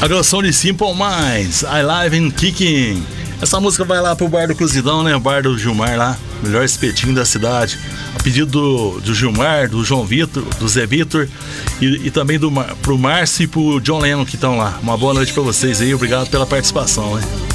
A canção de Simple Minds, I Live in Kicking. Essa música vai lá pro bar do Cozidão, né? O bar do Gilmar lá, melhor espetinho da cidade. A pedido do Gilmar, do João Vitor, do Zé Vitor e também pro Márcio e pro John Lennon que estão lá. Uma boa noite pra vocês aí, obrigado pela participação, né?